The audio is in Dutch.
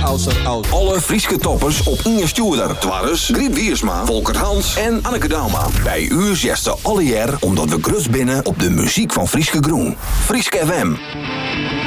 oud. Alle Frieske toppers op Inge Stuurder. Twarres, Griet Wiersma, Volker Hans en Anneke Dauma. Bij u zesten alle jaar omdat we grus binnen op de muziek van Frieske Groen. Frieske FM.